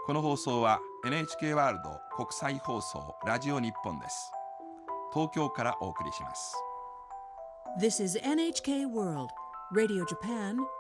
この放送は NHK ワールド国際放送ラジオ日本です。東京からお送りします。 This is NHK World Radio Japan